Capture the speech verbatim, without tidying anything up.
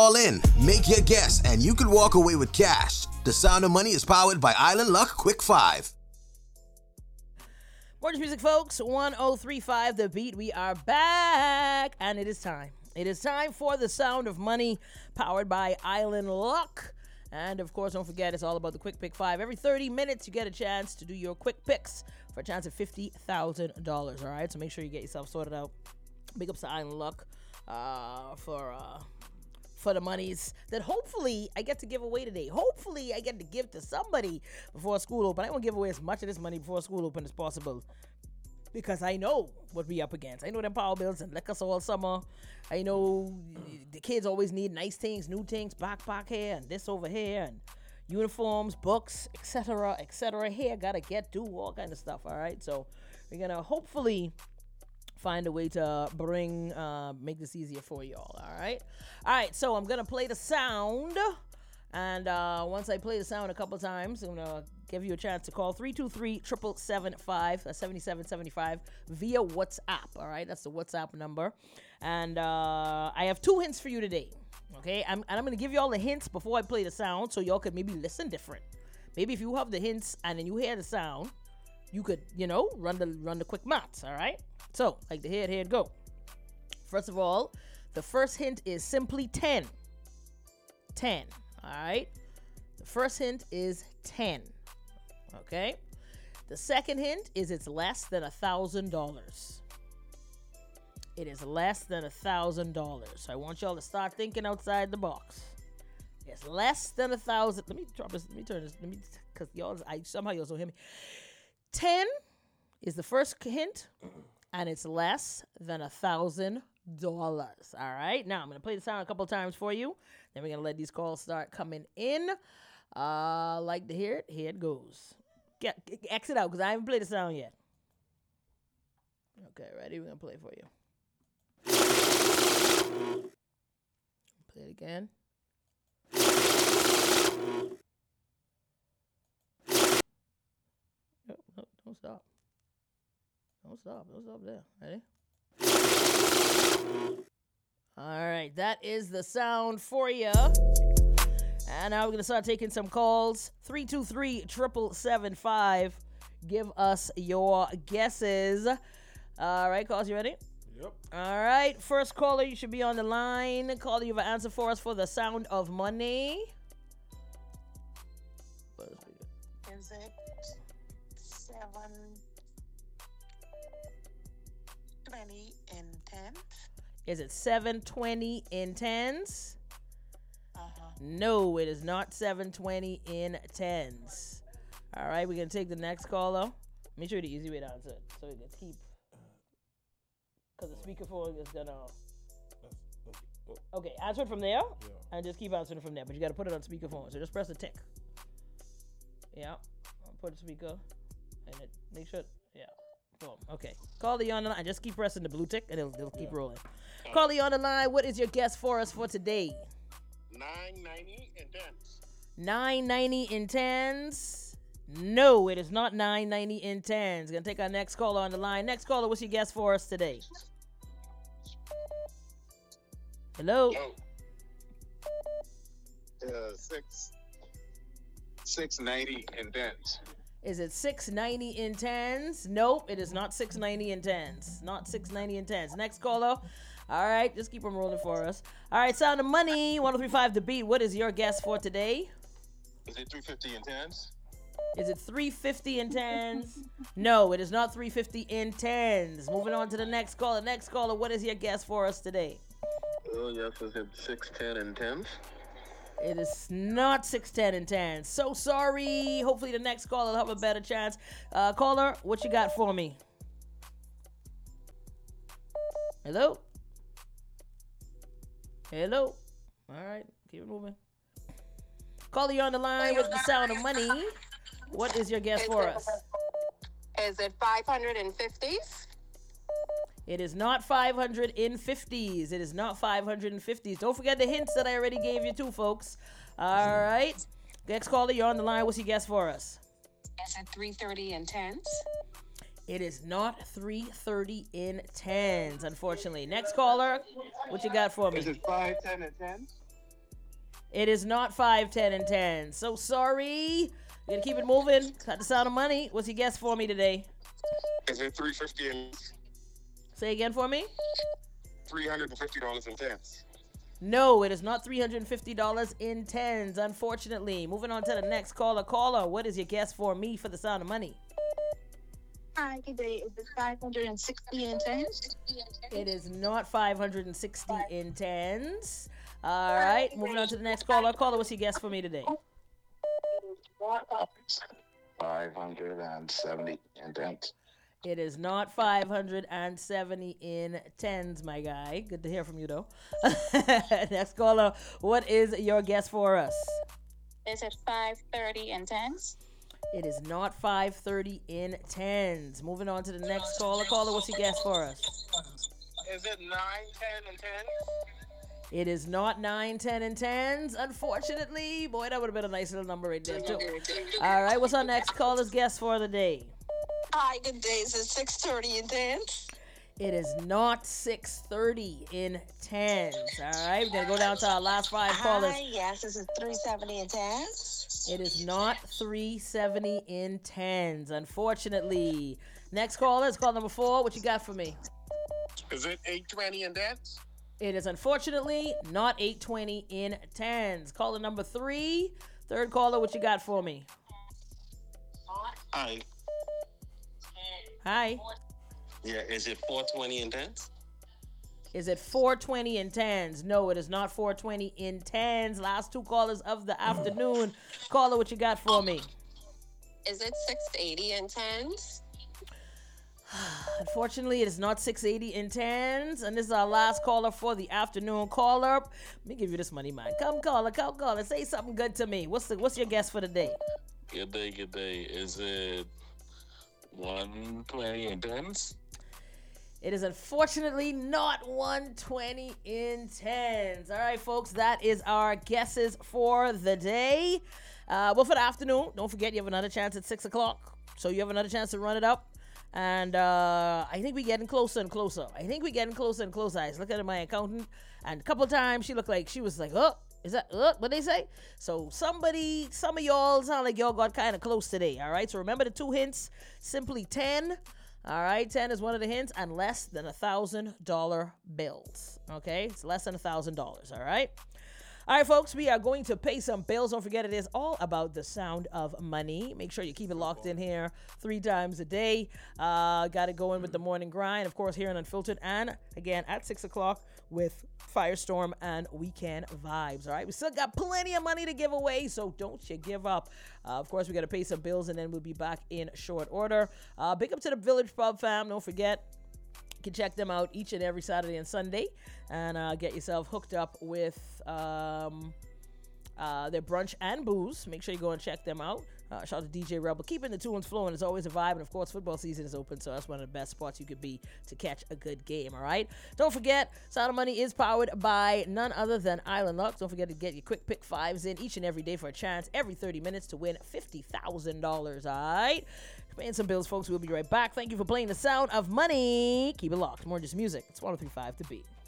Call in, make your guess, and you can walk away with cash. The Sound of Money is powered by Island Luck Quick Five. Morning music, folks. one oh three point five The Beat. We are back, and it is time. It is time for the Sound of Money, powered by Island Luck. And, of course, don't forget, it's all about the Quick Pick five. Every thirty minutes, you get a chance to do your quick picks for a chance of fifty thousand dollars, all right? So make sure you get yourself sorted out. Big ups to Island Luck uh, for... Uh, for the monies that hopefully I get to give away today. Hopefully I get to give to somebody before school open. I want to give away as much of this money before school open as possible because I know what we up against. I know them power bills and liquor all summer. I know the kids always need nice things, new things, backpack here and this over here and uniforms, books, et cetera, et cetera. Hair gotta get, do all kind of stuff, all right? So we're gonna hopefully find a way to bring, uh, make this easier for y'all, all right? All right, so I'm going to play the sound, and uh, once I play the sound a couple times, I'm going to give you a chance to call three two three, seven seven seven five, uh, seven seven seven five via WhatsApp, all right? That's the WhatsApp number, and uh, I have two hints for you today, okay? I'm, and I'm going to give you all the hints before I play the sound so y'all could maybe listen different. Maybe if you have the hints and then you hear the sound, you could, you know, run the run the quick maths, all right? So, like the head, head, go. First of all, the first hint is simply ten. ten, all right? The first hint is ten, okay? The second hint is it's less than one thousand dollars. It is less than one thousand dollars. So I want y'all to start thinking outside the box. It's less than one thousand dollars. Let me drop this. Let me turn this. Let me, because y'all, I, somehow y'all don't hear me. ten is the first hint. And it's less than a thousand dollars. All right. Now I'm gonna play the sound a couple times for you. Then we're gonna let these calls start coming in. Uh, like to hear it? Here it goes. Get exit out because I haven't played the sound yet. Okay, ready? We're gonna play for you. Play it again. No, no, don't stop. Don't stop. Don't stop there. Ready? All right. That is the sound for you. And now we're going to start taking some calls. three two three, seven seven seven five. Give us your guesses. All right. Calls, you ready? Yep. All right. First caller, you should be on the line. Caller, you have an answer for us for the Sound of Money. Is it seven twenty in ten? Is it seven twenty in tens? Uh-huh. No, it is not seven twenty in tens. All right, we're going to take the next caller. Make sure the easy way to answer it so we can keep. Because the speakerphone is going to. Okay, answer it from there. Yeah. And just keep answering from there. But you got to put it on speakerphone. So just press the tick. Yeah. Put the speaker. And it, make sure. Yeah. Boom. Okay. Call the on the line. Just keep pressing the blue tick and it'll, it'll keep yeah. rolling. Call the on the line. What is your guess for us for today? nine ninety in tens. nine ninety in tens. No, it is not nine ninety in tens. Gonna take our next caller on the line. Next caller, what's your guess for us today? Hello. Hello. Uh, six six ninety in tens. Is it six ninety in tens? Nope, it is not six ninety in tens. Not six ninety in tens. Next caller. All right, just keep them rolling for us. All right, Sound of Money, one oh three point five The Beat. What is your guess for today? Is it three fifty in tens? Is it three fifty in tens? No, it is not three fifty in tens. Moving on to the next caller. Next caller, what is your guess for us today? Oh, yes, is it six ten in tens? It is not six ten in tens. So sorry. Hopefully the next caller will have a better chance. Uh, caller, what you got for me? Hello? Hello? All right, keep it moving. Caller, you on the line with the Sound of Money. What is your guess is for it, us? Is it five hundred fifties? It is not five hundred fifties. It is not five hundred fifties. Don't forget the hints that I already gave you too, folks. All right. Next caller, you're on the line. What's your guess for us? Is it three thirty in tens? It is not three thirty in tens, unfortunately. Next caller, what you got for me? Is it five ten in tens? It is not five, ten, and ten. So sorry. We're going to keep it moving. Got the sound of money. What's your guess for me today? Is it three fifty and Say again for me. three hundred and fifty dollars and tens? No, it is not three hundred fifty dollars in tens, unfortunately. Moving on to the next caller. Caller, what is your guess for me for the sound of money? Hi, good day. Is it five hundred sixty in tens? It is not five hundred sixty in tens. All right, moving on to the next caller. Caller, what's your guess for me today? five hundred seventy and tens. It is not five hundred seventy in tens, my guy. Good to hear from you, though. Next caller, what is your guess for us? Is it five thirty in tens? It is not five thirty in tens. Moving on to the next caller. Caller, what's your guess for us? Is it nine, ten, and ten? It is not nine, ten, and tens. Unfortunately, boy, that would have been a nice little number right there, too. All right, what's our next caller's guess for the day? Hi, good day. Is it six thirty in tens? It is not six thirty in tens. All right, we're going to go down to our last five callers. Hi, yes. Is it three seventy in tens? It is not three seventy in tens, unfortunately. Next caller is call number four. What you got for me? Is it eight twenty and tens? It is unfortunately not eight twenty in tens. Caller number three. Third caller, what you got for me? Hi. Hi. Yeah, is it four twenty and tens? Is it four twenty in tens? No, it is not four twenty in tens. Last two callers of the afternoon. Caller, what you got for me? Is it six eighty in tens? Unfortunately, it is not six eighty in tens. And this is our last caller for the afternoon. Caller, let me give you this money, man. Come, caller, come, caller. Say something good to me. What's the, what's your guess for the day? Good day, good day. Is it one twenty and tens? It is unfortunately not one twenty in tens. All right, folks, that is our guesses for the day. Uh, well, for the afternoon, don't forget you have another chance at six o'clock. So you have another chance to run it up. And uh, I think we're getting closer and closer. I think we're getting closer and closer. I was looking at my accountant, and a couple times she looked like she was like, oh, is that uh, what they say? So somebody, some of y'all sound like y'all got kind of close today. All right, so remember the two hints, simply ten. All right, ten is one of the hints, and less than a thousand dollar bills. Okay, it's less than a thousand dollars. All right. All right, folks, we are going to pay some bills. Don't forget, it is all about the sound of money. Make sure you keep it locked in here three times a day. Uh, got to go in with the morning grind, of course, here on Unfiltered. And again, at six o'clock with Firestorm and Weekend Vibes. All right, we still got plenty of money to give away, so don't you give up. Uh, of course, we got to pay some bills, and then we'll be back in short order. Uh, big up to the Village Pub fam. Don't forget, you can check them out each and every Saturday and Sunday and uh, get yourself hooked up with um, uh, their brunch and booze. Make sure you go and check them out. Uh, shout out to D J Rebel. Keeping the tunes flowing is always a vibe. And, of course, football season is open, so that's one of the best spots you could be to catch a good game, all right? Don't forget, Sound of Money is powered by none other than Island Luck. Don't forget to get your quick pick fives in each and every day for a chance every thirty minutes to win fifty thousand dollars, all right? Paying some bills, folks. We'll be right back. Thank you for playing the Sound of Money. Keep it locked. More just music. It's one oh three point five The Beat.